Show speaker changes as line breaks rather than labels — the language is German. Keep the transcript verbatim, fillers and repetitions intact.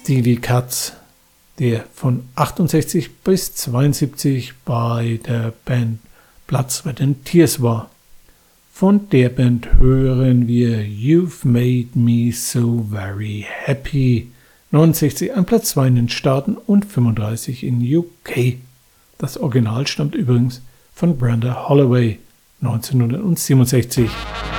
Stevie Katz, der von achtundsechzig bis zweiundsiebzig bei der Band Blood, Sweat and Tears war. Von der Band hören wir You've Made Me So Very Happy, neunundsechzig an Platz zwei in den Staaten und fünfunddreißig in U K. Das Original stammt übrigens von Brenda Holloway, neunzehnhundertsiebenundsechzig.